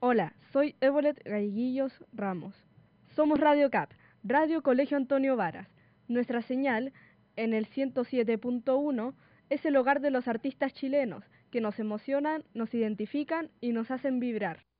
Hola, soy Evolet Gaiguillos Ramos. Somos Radio CAP, Radio Colegio Antonio Varas. Nuestra señal, en el 107.1, es el hogar de los artistas chilenos, que nos emocionan, nos identifican y nos hacen vibrar.